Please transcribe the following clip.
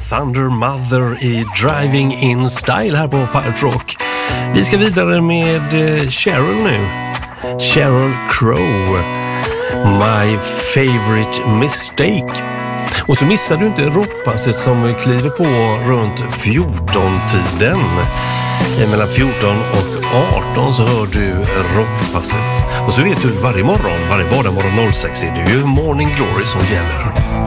Thunder Mother i Driving in Style här på Pirate Rock. Vi ska vidare med Cheryl nu. Sheryl Crow, My Favorite Mistake. Och så missar du inte rockpasset som kliver på runt 14-tiden. Mellan 14 och 18 så hör du rockpasset. Och så vet du varje morgon, varje vardagsmorgon 06 är det ju Morning Glory som gäller.